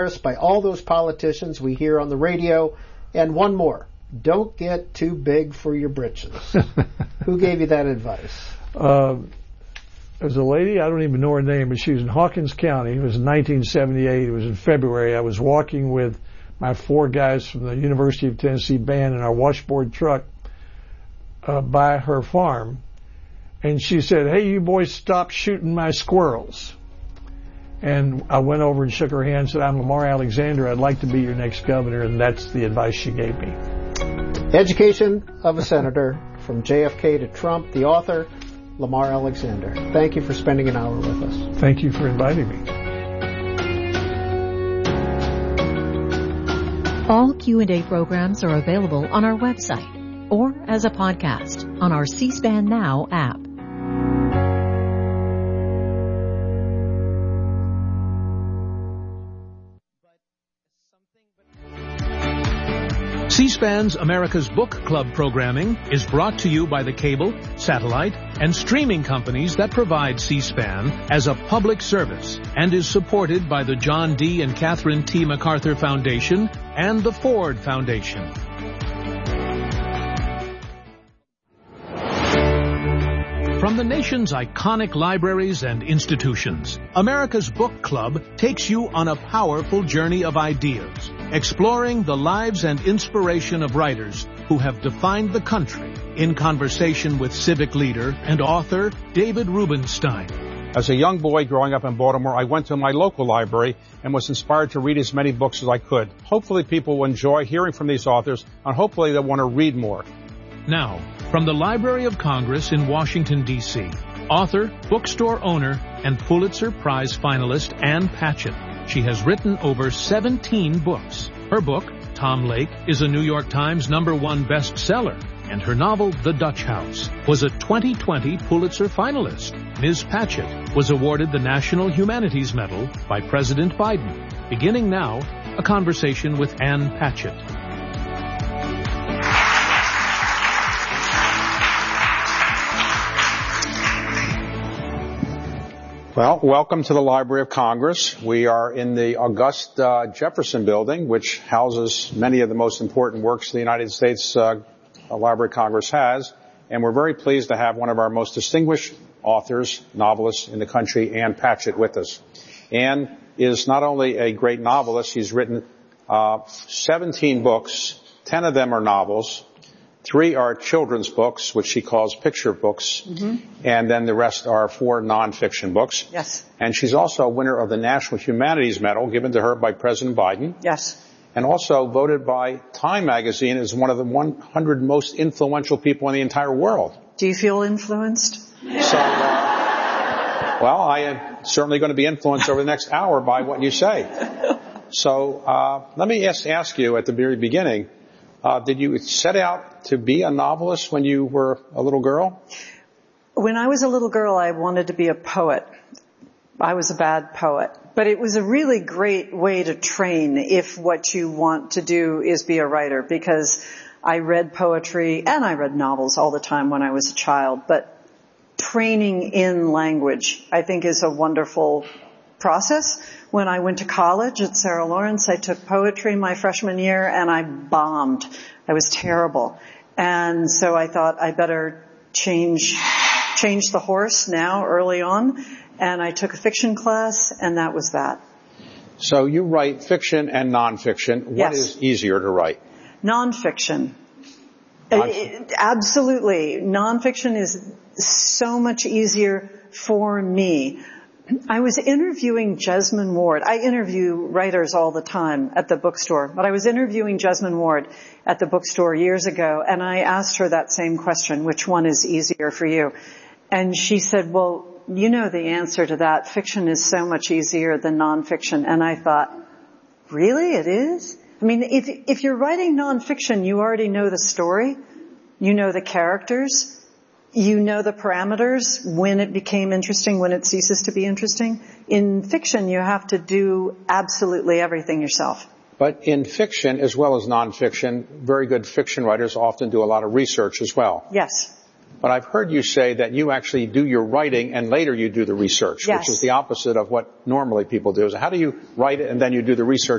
by all those politicians we hear on the radio. And one more. Don't get too big for your britches. Who gave you that advice? There's a lady, I don't even know her name, but she was in Hawkins County. It was in 1978. It was in February. I was walking with my 4 guys from the University of Tennessee band in our washboard truck by her farm. And she said, "Hey, you boys, stop shooting my squirrels." And I went over and shook her hand and said, "I'm Lamar Alexander. I'd like to be your next governor." And that's the advice she gave me. Education of a Senator, from JFK to Trump, the author, Lamar Alexander. Thank you for spending an hour with us. Thank you for inviting me. All Q&A programs are available on our website or as a podcast on our C-SPAN Now app. C-SPAN's America's Book Club programming is brought to you by the cable, satellite, and streaming companies that provide C-SPAN as a public service and is supported by the John D. and Catherine T. MacArthur Foundation and the Ford Foundation. From the nation's iconic libraries and institutions, America's Book Club takes you on a powerful journey of ideas, exploring the lives and inspiration of writers who have defined the country, in conversation with civic leader and author David Rubenstein. As a young boy growing up in Baltimore, I went to my local library and was inspired to read as many books as I could. Hopefully people will enjoy hearing from these authors, and hopefully they'll want to read more. Now, from the Library of Congress in Washington, D.C., author, bookstore owner, and Pulitzer Prize finalist Ann Patchett. She has written over 17 books. Her book, Tom Lake, is a New York Times #1 bestseller, and her novel, The Dutch House, was a 2020 Pulitzer finalist. Ms. Patchett was awarded the National Humanities Medal by President Biden. Beginning now, a conversation with Ann Patchett. Well, welcome to the Library of Congress. We are in the august Jefferson Building, which houses many of the most important works the United States Library of Congress has. And we're very pleased to have one of our most distinguished authors, novelists in the country, Ann Patchett, with us. Ann is not only a great novelist, she's written 17 books. 10 of them are novels. 3 are children's books, which she calls picture books, and then the rest are 4 nonfiction books. Yes. And she's also a winner of the National Humanities Medal given to her by President Biden. Yes. And also voted by Time magazine as one of the 100 most influential people in the entire world. Do you feel influenced? So, well, I am certainly going to be influenced over the next hour by what you say. So, let me ask you at the very beginning, did you set out to be a novelist when you were a little girl? When I was a little girl, I wanted to be a poet. I was a bad poet. But it was a really great way to train if what you want to do is be a writer, because I read poetry and I read novels all the time when I was a child. But training in language, I think, is a wonderful process. When I went to college at Sarah Lawrence, I took poetry my freshman year and I bombed. I was terrible. And so I thought I better change the horse now early on. And I took a fiction class, and that was that. So you write fiction and nonfiction. What is easier to write? Nonfiction. Absolutely. Nonfiction is so much easier for me. I was interviewing Jesmyn Ward. I interview writers all the time at the bookstore, but I was interviewing Jesmyn Ward at the bookstore years ago, and I asked her that same question, which one is easier for you? And she said, well, you know the answer to that. Fiction is so much easier than nonfiction. And I thought, really, it is? I mean, if you're writing nonfiction, you already know the story, you know the characters, you know the parameters, when it became interesting, when it ceases to be interesting. In fiction, you have to do absolutely everything yourself. But in fiction, as well as nonfiction, very good fiction writers often do a lot of research as well. Yes. But I've heard you say that you actually do your writing and later you do the research, which is the opposite of what normally people do. So how do you write it and then you do the research